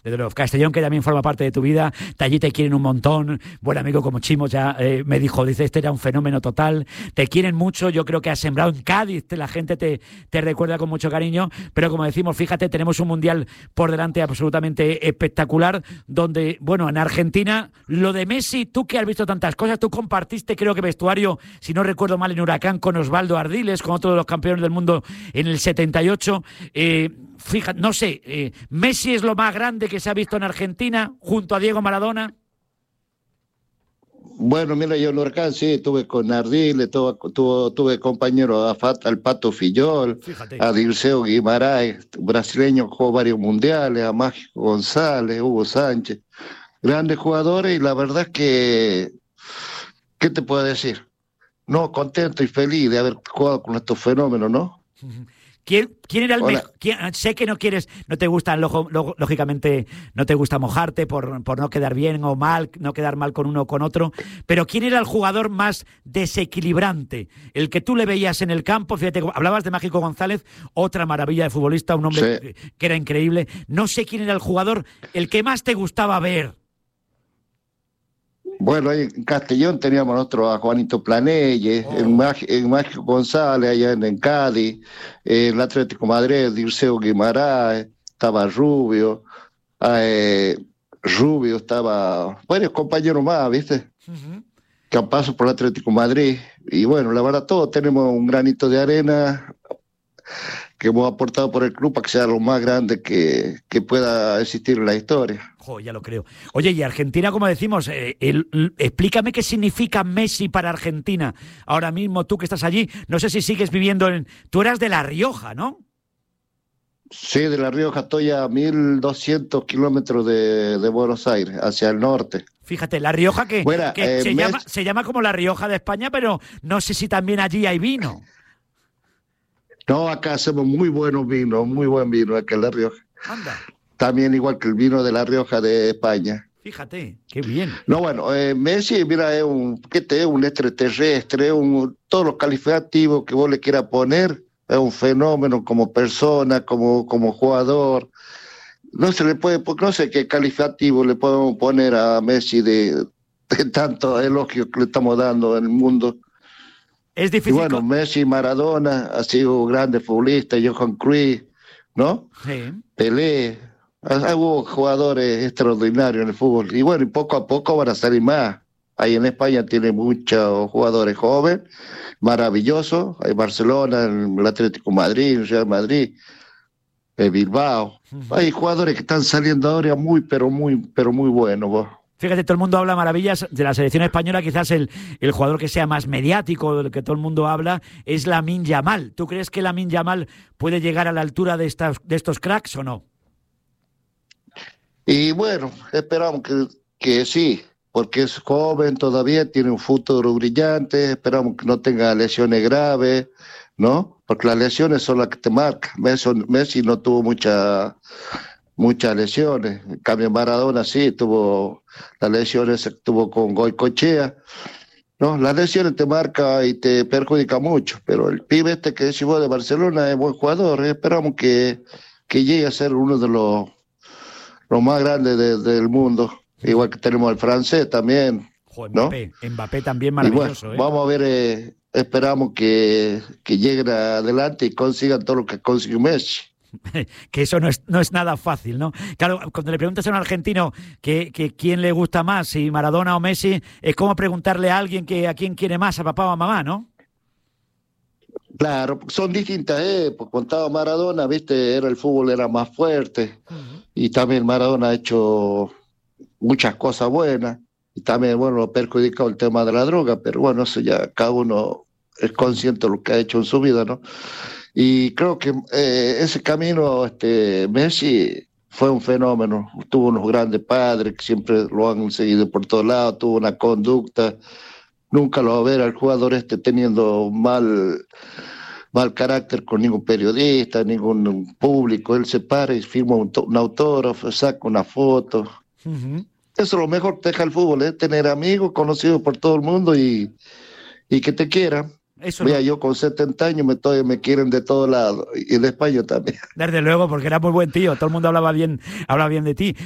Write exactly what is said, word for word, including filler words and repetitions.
Desde luego. Castellón, que también forma parte de tu vida, de allí te quieren un montón, buen amigo como Chimo ya eh, me dijo, dice, este era un fenómeno total, te quieren mucho, yo creo que has sembrado en Cádiz, te, la gente te, te recuerda con mucho cariño, pero como decimos, fíjate, tenemos un mundial por delante absolutamente espectacular, donde, bueno, en Argentina, lo de Messi, tú que has visto tantas cosas, tú compartiste, creo que vestuario, si no recuerdo mal, en Huracán con Osvaldo Ardiles, con otro de los campeones del mundo en el setenta y ocho, eh, fíjate, no sé, eh, Messi es lo más grande que se ha visto en Argentina, junto a Diego Maradona. Bueno, mira, yo en Huracán sí, estuve con Ardiles, tuve, tuve, tuve compañero a Fat, al Pato Fillol, Fíjate. a Dirceu Guimaraes, brasileño, jugó varios mundiales, a Mágico González, Hugo Sánchez, grandes jugadores, y la verdad es que, ¿qué te puedo decir? No, contento y feliz de haber jugado con estos fenómenos, ¿no? ¿Quién, quién era el Hola. mejor? Sé que no quieres, no te gusta, lógicamente, no te gusta mojarte por, por no quedar bien o mal, no quedar mal con uno o con otro, pero ¿quién era el jugador más desequilibrante? El que tú le veías en el campo, fíjate, hablabas de Mágico González, otra maravilla de futbolista, un hombre sí. que era increíble. No sé quién era el jugador, el que más te gustaba ver. Bueno, ahí en Castellón teníamos nosotros a Juanito Planelle, oh. en, Mágico, en Mágico González, allá en, en Cádiz, en el Atlético Madrid, Dirceu Guimaraes, estaba Rubio, eh, Rubio, estaba varios compañeros más, ¿viste? Uh-huh. Que han pasado por el Atlético Madrid. Y bueno, la verdad, todos tenemos un granito de arena que hemos aportado por el club para que sea lo más grande que, que pueda existir en la historia. Oh, ya lo creo. Oye, y Argentina, como decimos, eh, el, el, explícame qué significa Messi para Argentina. Ahora mismo, tú que estás allí, no sé si sigues viviendo en... Tú eras de La Rioja, ¿no? Sí, de La Rioja, estoy a mil doscientos kilómetros de, de Buenos Aires, hacia el norte. Fíjate, La Rioja que, bueno, que eh, se, Messi... llama, se llama como La Rioja de España, pero no sé si también allí hay vino. No, acá hacemos muy buenos vinos, muy buen vino acá en La Rioja. Anda. También igual que el vino de La Rioja de España. Fíjate, qué bien. No, bueno, eh, Messi, mira, es un, ¿qué te es? Un extraterrestre, un, todos los calificativos que vos le quieras poner, es un fenómeno como persona, como, como jugador. No se le puede, no sé qué calificativo le podemos poner a Messi de, de tantos elogios que le estamos dando en el mundo. Es difícil. Y bueno, Messi, Maradona, ha sido un grande futbolista, Johan Cruyff, ¿no? Sí. Pelé, hubo jugadores extraordinarios en el fútbol. Y bueno, y poco a poco van a salir más. Ahí en España tiene muchos jugadores jóvenes, maravillosos. Hay Barcelona, el Atlético de Madrid, el Real Madrid, el Bilbao. Uh-huh. Hay jugadores que están saliendo ahora muy, pero muy, pero muy buenos, vos. Fíjate, todo el mundo habla maravillas de la selección española, quizás el, el jugador que sea más mediático, del que todo el mundo habla, es Lamine Yamal. ¿Tú crees que Lamine Yamal puede llegar a la altura de, estas, de estos cracks o no? Y bueno, esperamos que, que sí, porque es joven todavía, tiene un futuro brillante, esperamos que no tenga lesiones graves, ¿no? Porque las lesiones son las que te marcan. Messi, Messi no tuvo mucha... muchas lesiones, en cambio Maradona sí tuvo las lesiones, tuvo con Goicoechea, no, las lesiones te marcan y te perjudican mucho, pero el pibe este que decís vos de Barcelona es buen jugador, eh, esperamos que, que llegue a ser uno de los, los más grandes de, del mundo, igual que tenemos al francés también, Joder, ¿no? Mbappé, Mbappé también maravilloso. Bueno, ¿eh? Vamos a ver, eh, esperamos que, que lleguen adelante y consigan todo lo que consiguió Messi. Que eso no es, no es nada fácil, ¿no? Claro, cuando le preguntas a un argentino que, que quién le gusta más, si Maradona o Messi, es como preguntarle a alguien que a quién quiere más, a papá o a mamá, ¿no? Claro, son distintas épocas. Cuando estaba Maradona, viste, era el fútbol era más fuerte, uh-huh. Y también Maradona ha hecho muchas cosas buenas, y también, bueno, lo ha perjudicado el tema de la droga, pero bueno, eso ya cada uno es consciente de lo que ha hecho en su vida, ¿no? Y creo que eh, ese camino, este, Messi fue un fenómeno. Tuvo unos grandes padres que siempre lo han seguido por todos lados, tuvo una conducta. Nunca lo va a ver al jugador este teniendo mal, mal carácter con ningún periodista, ningún público. Él se para y firma un, un autógrafo, saca una foto. Uh-huh. Eso es lo mejor que deja el fútbol, es tener amigos conocidos por todo el mundo y, y que te quieran. Eso Mira, no. Yo con setenta años me, estoy, me quieren de todos lados, y de España también. Desde luego, porque era muy buen tío, todo el mundo hablaba bien, hablaba bien de ti.